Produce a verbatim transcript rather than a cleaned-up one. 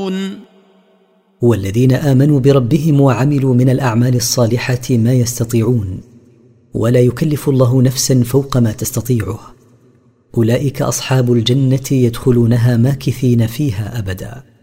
يستطيعون والذين آمنوا بربهم وعملوا من الأعمال الصالحة ما يستطيعون، ولا يكلف الله نفسا فوق ما تستطيعه. أولئك أصحاب الجنة يدخلونها ماكثين فيها أبدا.